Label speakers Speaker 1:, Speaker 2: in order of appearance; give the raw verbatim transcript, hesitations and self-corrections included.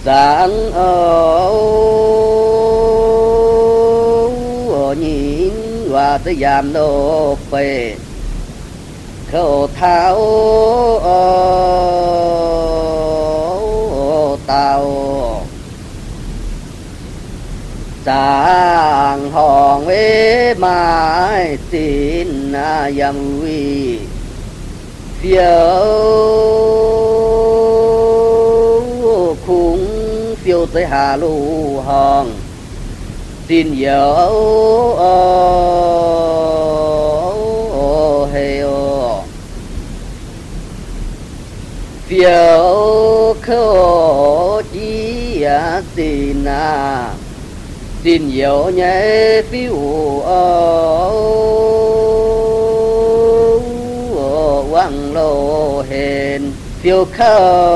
Speaker 1: giang ở nhìn và tới giảm nộp về khẩu tháo tàu giang hòn với mãi tin yam uy phiêu khung phiêu tới hà lù hòn tin dấu heo phiêu khổ chi tin à tin dấu nhé phiêu quăng lô hền phiêu khơi